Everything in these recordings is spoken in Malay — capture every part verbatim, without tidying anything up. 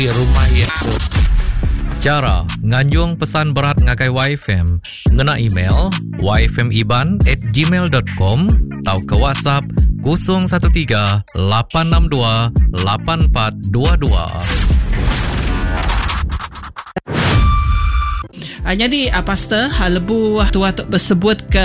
rumah itu. Cara nganjung pesan berat ngakai Y F M ngena email y f m iban at gmail dot com atau ke WhatsApp kosong satu tiga lapan enam dua lapan empat dua dua. Uh, jadi uh, pastor uh, lebu tua tu bersebut ke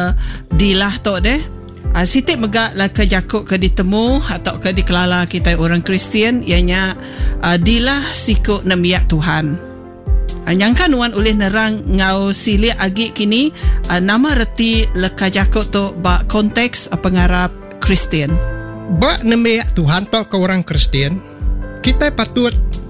dilah tu deh. Uh, sitik megak lah ke jakuk ke ditemu atau ke dikelala kita orang Kristian ianya uh, dilah sikuk nemiak Tuhan. Uh, nyangka nuan oleh nerang ngau silik agi kini uh, nama reti leka jakuk tu ba konteks uh, pengarap Kristian. Ba nemiak Tuhan tu ke orang Kristian, kita patut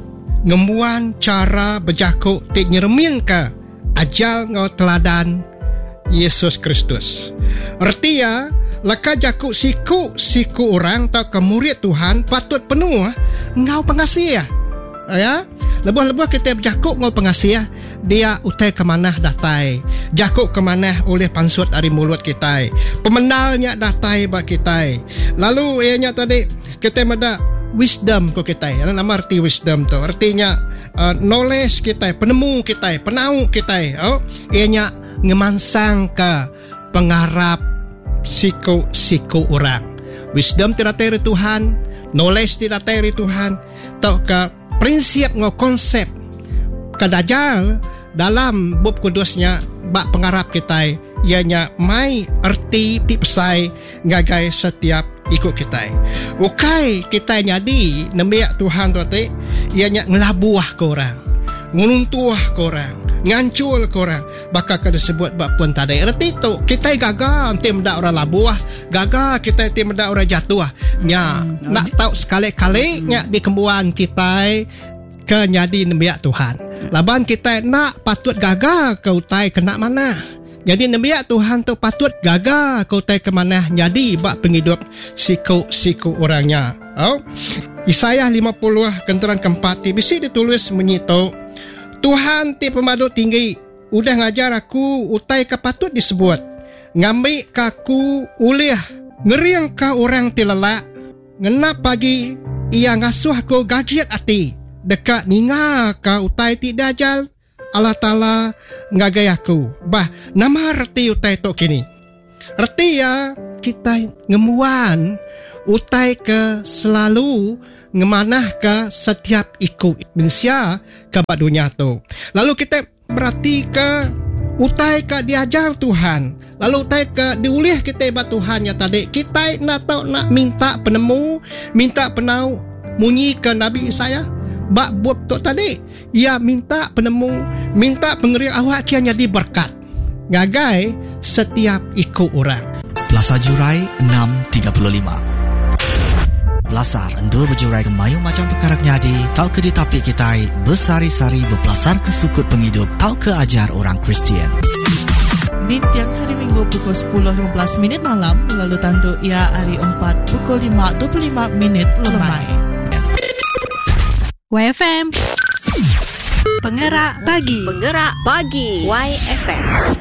ngemuan cara berjakuk tik nyeremin ke ajal ngau teladan Yesus Kristus. Artinya leka jakuk siku siku orang atau ke murid Tuhan patut penuh ngau pengasih ya. Lebuh-lebuh kita berjakuk ngau pengasih dia utai ke mana datai, jakuk ke mana oleh pansut dari mulut kita, pemenalnya datai bak kita. Lalu ianya tadi kita mada wisdom ko kita. Ano nama arti wisdom tu? Artinya uh, knowledge kita, penemu kita, penau kita. Oh, ianya ngemansang ke pengarap siku-siku orang. Wisdom tidak dari Tuhan, knowledge tidak dari Tuhan. Tau ke prinsip ngau konsep kadajal dalam bab kudusnya bak pengarap kita ianya mai erti tipsai ngagai setiap ikut kita. Ukai kita nyadi nemiak Tuhan tu te ianya ngelabuah ke orang, ngununtuah ke orang, ngancul ke orang, bakal kada sebut bak pun tadi. Erti tu kita gagal nanti mendak orang labuah, gagal kita nanti mendak orang jatuh. Nya hmm. nak tahu sekali-kali nya di kembuan kita ke nyadi nemiak Tuhan. Laban kita nak patut gagal ke utai kena mana. Jadi nemiak Tuhan tu patut gagal kau tai ke mana jadi bak penghidup siku-siku orangnya. Oh. Yesaya lima puluh kenteran keempat bisi ditulis menyitu Tuhan ti pemadu tinggi udah ngajar aku utai ke patut disebut ngambil kaku ulih ngeriang ka orang ti lelak ngenap pagi ia ngasuh aku gagiat ati dekat ninga ka utai ti dajal Allah Ta'ala ngagai aku. Bah, nama reti utai tok kini. Reti ya kita ngemuan utai ke selalu ngemanah ke setiap ikut mensia ke dunia tu. Lalu kita berarti ke utai ke diajar Tuhan. Lalu utai ke diulih kita ibat Tuhan ya tadi. Kita nak tahu nak minta penemu, minta penau munyi ke Nabi Isaya. Bak buat tu tadi ia minta penemu, minta pengerian awak kianya diberkat ngagai setiap ikut orang. Plaza Jurai enam tiga puluh lima. Belasar endur berjurai ke mayu macam perkara nyadi tau ke di tapi kita bersari-sari berpelasar ke sukut penghidup tau ke ajar orang Kristian. Di tiang hari Minggu pukul sepuluh lima belas minit malam lalu tandu ia hari empat pukul lima dua puluh lima minit lemai. Y F M Penggerak Pagi. Penggerak Pagi Y F M.